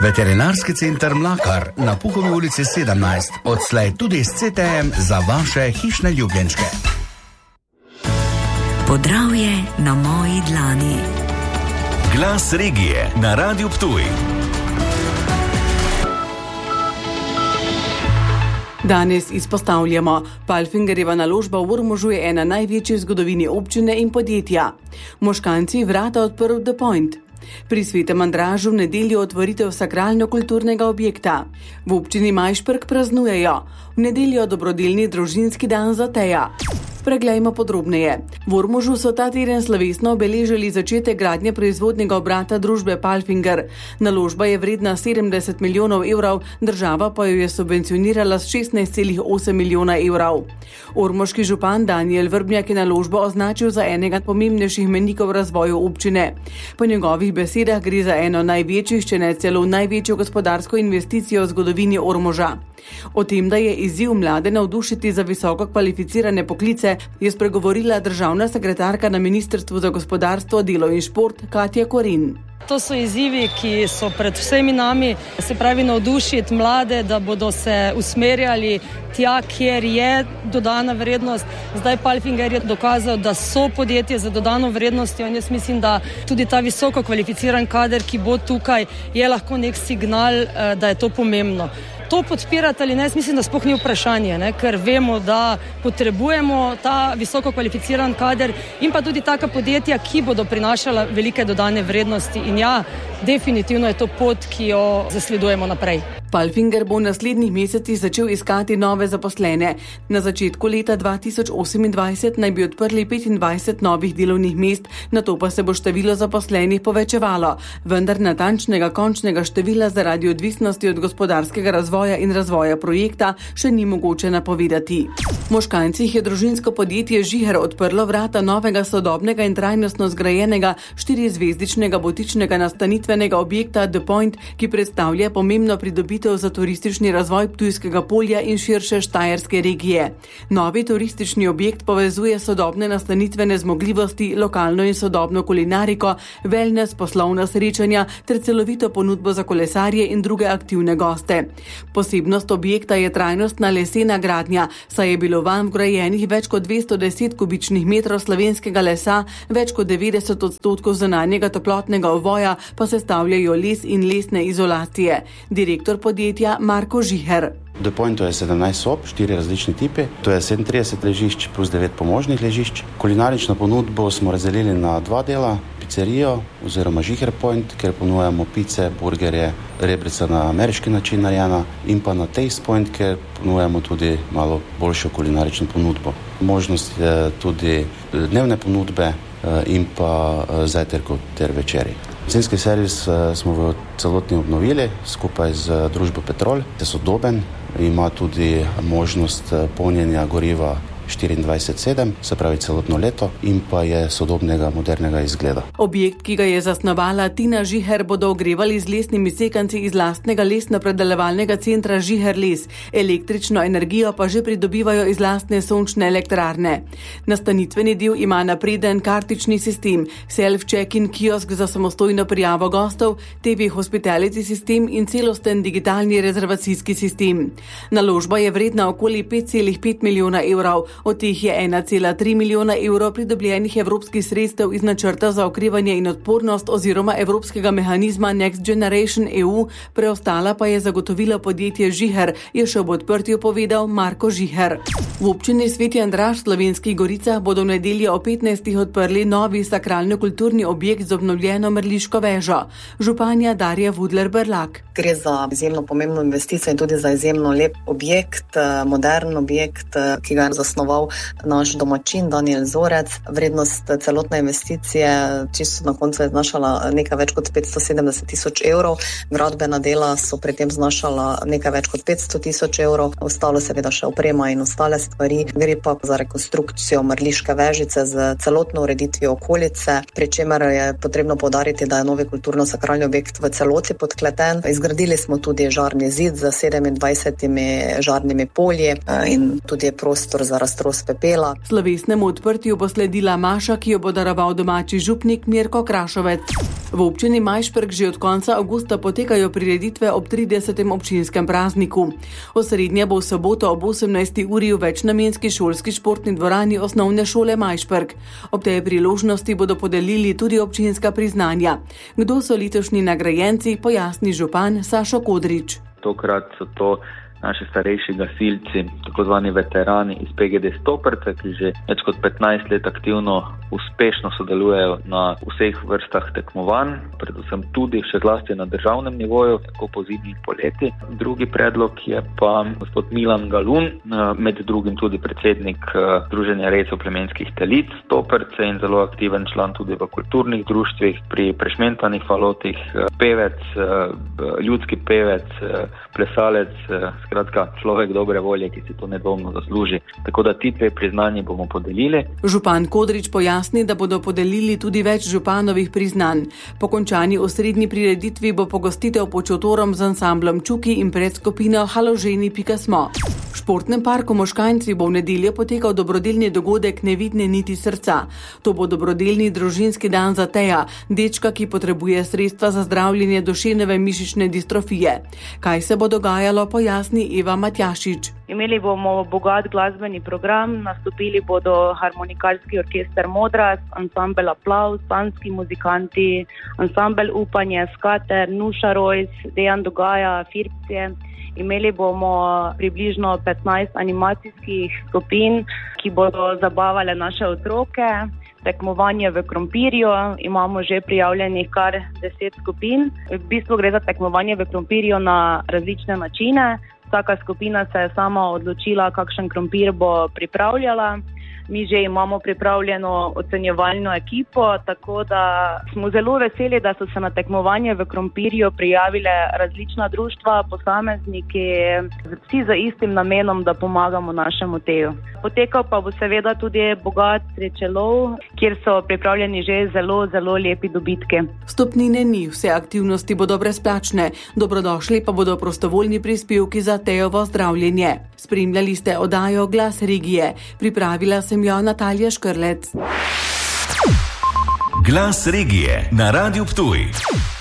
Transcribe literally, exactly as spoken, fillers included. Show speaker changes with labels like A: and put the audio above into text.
A: Veterinarski center Mlakar na Puhovi ulici sedemnajst, odslej tudi s C T M za vaše hišne ljubljenčke.
B: Podravje na moji dlani.
C: Glas regije na Radiu Ptuj.
D: Danes izpostavljamo, Palfingerjeva naložba v Ormožu je ena največjih v zgodovini občine in podjetja. Moškanci vrata odprl The Point. Pri Svetem Andražu v nedeljo otvoritev sakralno-kulturnega objekta. V občini Majšperk praznujejo. V nedeljo dobrodelni družinski dan za Teja. Preglejmo podrobneje. V Ormožu so ta teden slovesno obeležili začetek gradnje proizvodnega obrata družbe Palfinger. Naložba je vredna sedemdeset milijonov evrov, država pa jo je subvencionirala s šestnajst celih osem milijona evrov. Ormoški župan Danijel Vrbnjak je naložbo označil za enega pomembnejših menikov razvoju občine. Po njegovih besedah gre za eno največjih, če ne celo največjo gospodarsko investicijo v zgodovini Ormoža. O tem, da je izziv mlade navdušiti za visoko kvalificirane poklice, je spregovorila državna sekretarka na Ministrstvu za gospodarstvo, delo in šport Katja Korin.
E: To so izzivi, ki so pred vsemi nami, se pravi navdušiti mlade, da bodo se usmerjali tja, kjer je dodana vrednost. Zdaj Palfinger je dokazal, da so podjetje za dodano vrednostjo in jaz mislim, da tudi ta visoko kvalificiran kader, ki bo tukaj, je lahko nek signal, da je to pomembno. To podpirati ali ne, jaz mislim, da sploh ni vprašanje, ne? Ker vemo, da potrebujemo ta visoko kvalificiran kader in pa tudi taka podjetja, ki bodo prinašala velike dodane vrednosti. In ja, definitivno je to pot, ki jo zasledujemo naprej.
D: Palfinger bo v naslednjih mesecih začel iskati nove zaposlene. Na začetku leta dva tisoč osemindvajset naj bi odprli petindvajset novih delovnih mest, nato pa se bo število zaposlenih povečevalo, vendar natančnega končnega števila zaradi odvisnosti od gospodarskega razvoja in razvoja projekta še ni mogoče napovedati. V Moškancih je družinsko podjetje Žiher odprlo vrata novega sodobnega in trajnostno zgrajenega štirizvezdičnega botičnega nastanitvenega objekta The Point, ki predstavlja pomembno pridobitev za turistični razvoj Ptujskega polja in širše Štajerske regije. Novi turistični objekt povezuje sodobne nastanitvene zmogljivosti, lokalno in sodobno kulinariko, wellness, poslovna srečanja ter celovito ponudbo za kolesarje in druge aktivne goste. Posebnost objekta je trajnostna lesena gradnja, saj je bilo vanj vgrajenih več kot dvesto deset kubičnih metrov slovenskega lesa, več kot devetdeset odstotkov zunanjega toplotnega ovoja pa sestavljajo les in lesne izolacije. Direktor podjetja Marko Žiher.
F: The Pointu je sedemnajst sob, štiri različni tipi, to je sedemintrideset ležišč plus devet pomožnih ležišč. Kulinarično ponudbo smo razdelili na dva dela, pizzerijo oziroma Žiher Point, kjer ponujamo pice, burgerje, rebrica na ameriški način narejena in pa na Taste Point, kjer ponujamo tudi malo boljšo kulinarično ponudbo. Možnost je tudi dnevne ponudbe in pa zajtrkov ter večerji. Bencinski servis smo v celotni obnovili skupaj z družbo Petrol. Je sodoben, ima tudi možnost polnjenja goriva štiriindvajset sedem, se pravi celotno leto, in pa je sodobnega, modernega izgleda.
D: Objekt, ki ga je zasnovala Tina Žiher, bodo ogrevali z lesnimi sekanci iz lastnega lesno-predelovalnega centra Žiher les. Električno energijo pa že pridobivajo iz lastne sončne elektrarne. Nastanitveni del ima napreden kartični sistem, self-check-in kiosk za samostojno prijavo gostov, T V hospitality sistem in celosten digitalni rezervacijski sistem. Naložba je vredna okoli pet celih pet milijona evrov. Od teh je ena cela tri milijona evrov pridobljenih evropskih sredstev iz načrta za okrevanje in odpornost oziroma evropskega mehanizma Next Generation E U, preostala pa je zagotovilo podjetje Žiher, je še ob odprtju povedal Marko Žiher. V občini Sveti Andraž v Slovenskih Goricah bodo v nedeljo ob petnajstih odprli novi sakralno-kulturni objekt z obnovljeno mrliško vežo. Županja Darja Vudler-Berlak.
G: Gre za izjemno pomembno investicijo in tudi za izjemno lep objekt, modern objekt, ki ga je zasnoval naš domačin Danijel Zorec. Vrednost celotne investicije čisto na koncu je znašala nekaj več kot petsto sedemdeset tisoč evrov. Gradbena dela so pri tem znašala nekaj več kot petsto tisoč evrov. Ostalo seveda še oprema in ostale stvari. Gre pa za rekonstrukcijo mrliške vežice z celotno ureditvijo okolice, pri čemer je potrebno poudariti, da je novi kulturno-sakralni objekt v celoti podkleten. Izgradili smo tudi žarni zid z sedemindvajsetimi žarnimi polji in tudi je prostor za razpoložitev stros pepela.
D: Slovesnemu odprtju bo sledila maša, ki jo bo daroval domači župnik Mirko Krašovec. V občini Majšperk že od konca avgusta potekajo prireditve ob tridesetem občinskem prazniku. Osrednja bo v soboto ob osemnajsti uri v večnamenski šolski športni dvorani osnovne šole Majšperk. Ob tej priložnosti bodo podelili tudi občinska priznanja. Kdo so letošnji nagrajenci, pojasni župan Sašo Kodrič.
H: Tokrat so to naši starejši gasilci, tako zvani veterani iz P G D Stoperce, ki že več kot petnajst let aktivno uspešno sodelujejo na vseh vrstah tekmovanj, predvsem tudi še zlasti na državnem nivoju, tako po zimi in poleti. Drugi predlog je pa gospod Milan Galun, med drugim tudi predsednik Združenja rejcev plemenskih telic Stoperce in zelo aktiven član tudi v kulturnih društvih, pri prešmentanih falotih, pevec, ljudski pevec, plesalec, skratka človek dobre volje, ki si to nedvomno zasluži. Tako da ti dve priznanji bomo podelili.
D: Župan Kodrič pojasni, da bodo podelili tudi več županovih priznanj. Po končani osrednji prireditvi bo pogostitev počotorom z ansamblom Čuki in predskupino Haloženi pika smo. V športnem parku Moškanjci bo v nedeljo potekal dobrodelni dogodek Nevidne niti srca. To bo dobrodelni družinski dan za Teja, dečka, ki potrebuje sredstva za zdravljenje duševne mišične distrofije. Kaj se bo dogajalo, pojasni Eva Matjašič.
I: Imeli bomo bogat glasbeni program, nastopili bodo harmonikarski orkester Modras, ansambel Aplavz, panski muzikanti, ansambel Upanje, Skater, Nuša Rojs, Dejan Dogaja, Firpcije. Imeli bomo približno petnajst animacijskih skupin, ki bodo zabavale naše otroke. Tekmovanje v krompirju, imamo že prijavljenih kar deset skupin. V bistvu gre za tekmovanje v krompirju na različne načine. Vsaka skupina se je sama odločila, kakšen krompir bo pripravljala. Mi že imamo pripravljeno ocenjevalno ekipo, tako da smo zelo veseli, da so se na tekmovanje v krompirju prijavile različna društva, posamezniki, vsi za istim namenom, da pomagamo našemu Teju. Potekal pa bo seveda tudi bogat srečelov, kjer so pripravljeni že zelo, zelo lepi dobitki.
D: Stopnine ni, vse aktivnosti bodo brezplačne, dobrodošli pa bodo prostovoljni prispevki za Tejovo zdravljenje. Spremljali ste oddajo Glas regije. Pripravila sem jo Natalija Škrlec.
C: Glas regije na Radiu Ptuj.